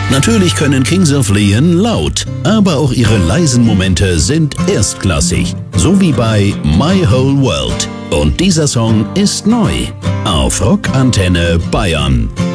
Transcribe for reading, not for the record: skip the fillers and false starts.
Natürlich können Kings of Leon laut, aber auch ihre leisen Momente sind erstklassig. So wie bei My Whole World. Und dieser Song ist neu auf Rock Antenne Bayern.